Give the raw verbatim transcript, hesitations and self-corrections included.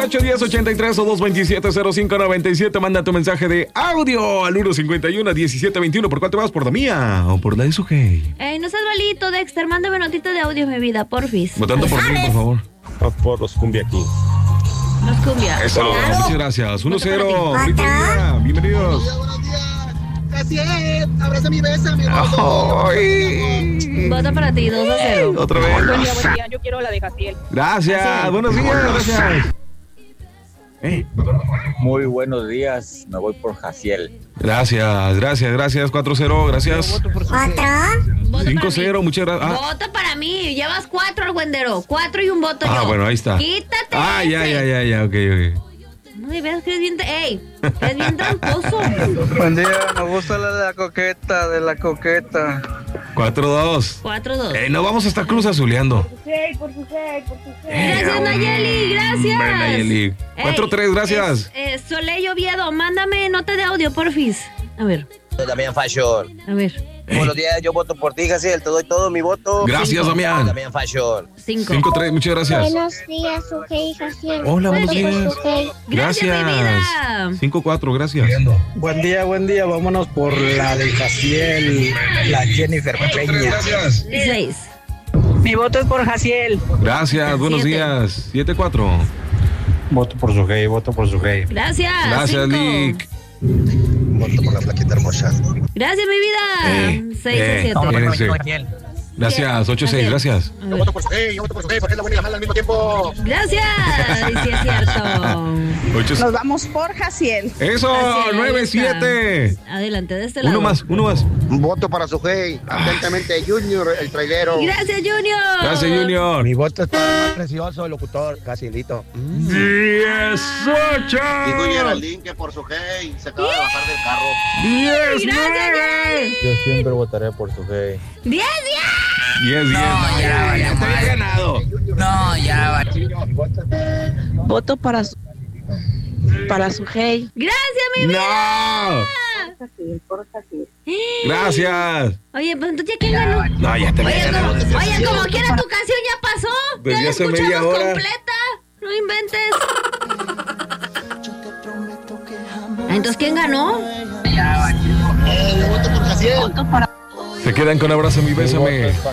ocho uno cero, ocho tres o dos dos siete, cero cinco nueve siete. Manda tu mensaje de audio al uno cincuenta y uno, diecisiete veintiuno. ¿Por cuál te vas? ¿Por la mía o por la de Sujei? Eh, no seas malito, Dexter. Mándame notita de audio, mi vida, porfis. Votando por mí, por favor. Por los cumbia aquí. Los cumbia. Eso, Claro. muchas gracias. uno cero. ¿Otro? Bienvenidos. Buenos días. Así es. Abraza mi besa, mi Ay. Vota para ti, dos a cero. Otra vez. Buen día, buen día. Yo quiero la de Jaciel. Gracias. Buenos días. Gracias. Eh, Muy buenos días, me voy por Jaciel. Gracias, gracias, gracias. cuatro cero, gracias. ¿Otro? Voto cinco para cero, mí. muchas gracias. Ah, Vota para mí. Llevas cuatro al güendero. Cuatro y un voto ah, yo. bueno, ahí está. Quítate. Ah, ya, ese. ya, ya, ya, ok, ok. No, de veras que eres bien... ¡Ey! Eres bien tramposo. Buen día, me gusta la de la coqueta, de la coqueta. cuatro dos. Cuatro, dos. Eh, no vamos a estar cruz azuleando. Por su hey, por su Gracias, Nayeli. Gracias. Hombre, Nayeli. cuatro tres, gracias. Es, eh, Soleil Oviedo, mándame nota de audio, porfis. A ver, Damián Fashion. a ver. Buenos días, yo voto por ti, Jaciel. Te doy todo mi voto. Gracias, Cinco. Damián. Damián Fashion. Cinco. cinco tres, muchas gracias. Buenos días, Sujei y Jaciel. Hola, buenos Voto por días. Sujei. Gracias, mi vida. cinco cuatro, gracias. Buen día, buen día, vámonos por la de Jaciel, la Jennifer Peña. Seis. Mi voto es por Jaciel. Gracias, buenos Siete. días. siete cuatro. Voto por Sujei, voto por Sujei. Gracias. Gracias, Cinco. Lick. Voto por la flaquita hermosa. Gracias, mi vida. Eh, Seis eh, a siete. espérense. Gracias, ocho seis, gracias. A Yo ver. voto por su hey, yo voto por su hey, porque es la buena y la mala al mismo tiempo. Gracias. Sí, es cierto. ocho Nos vamos por Jaciel. Eso, Gracias, nueve siete. Adelante, de este lado. Uno más, uno más. Voto para su hey. Atentamente, Junior, el trailero. Gracias, Junior. Gracias, Junior. Mi voto es para el más precioso, el locutor, Jacielito. diez ocho. Dijo Geraldine que por su hey se acaba de bajar del carro. diez Gracias, nueve. Yo siempre votaré por Sujei. Diez, diez. diez diez. No, ya valió te había madre. ganado. No, ya va. Voto para su, para su hey. Gracias, mi vida. No. Gracias. Oye, pues entonces ya quién ganó. No, ya te había Oye, ganado. como, oye, como quiera tu canción ya pasó. Desde ya la hace media escuchamos hora. completa. No inventes. Ah, entonces, ¿quién ganó? Eh, yo voto por Jaciel. Se quedan con abrazo mi bésame.